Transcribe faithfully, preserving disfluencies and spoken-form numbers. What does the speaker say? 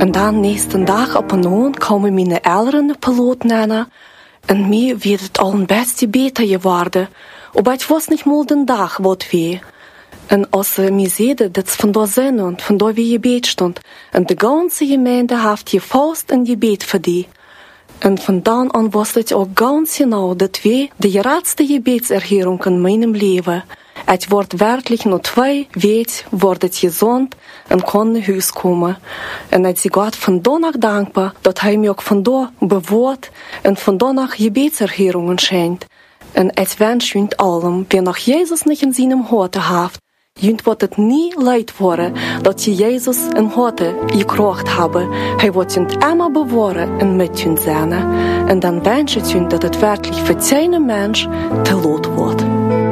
En dan nächsten dag op en aan komen mijn ouderen piloot naar en mij werd het al een beetje beter geworden. Maar het was niet mal den dag wat we. En als ze mij zeiden dat ze vandaar zijn en vandaar wie gebed stond, en de ganze gemeente heeft je vast een gebed voor die. En van dan aan was het ook ganz genau dat wij de grootste gebedserhörung in mijn leven. Het wordt werkelijk na twee weken wordt het gezond en kon naar huis komen. En ik zie God vandaag dankbaar dat hij mij ook vandaag bewoord en vandaag gebedserhörungen schenkt. En ik wens jullie allen, wie nog Jezus niet in zijn hart heeft, jullie wordt het niet leid worden dat je Jezus in hart gekracht hebben. Hij wordt jullie immer bewaren en met jullie zijn. En dan wens ik jullie dat het werkelijk voor zijn mens te laat wordt.